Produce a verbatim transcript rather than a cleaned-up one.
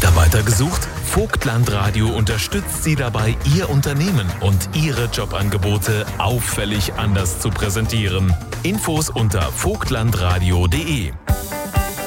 Mitarbeiter gesucht? Vogtland Radio unterstützt Sie dabei, Ihr Unternehmen und Ihre Jobangebote auffällig anders zu präsentieren. Infos unter vogtlandradio punkt de.